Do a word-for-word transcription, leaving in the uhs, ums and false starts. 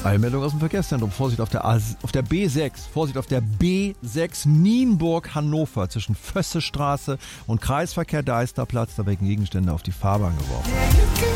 Eilmeldung aus dem Verkehrszentrum. Vorsicht auf der, A, auf der B sechs. Vorsicht auf der B sechs Nienburg-Hannover zwischen Fössestraße und Kreisverkehr Deisterplatz. Da werden Gegenstände auf die Fahrbahn geworfen.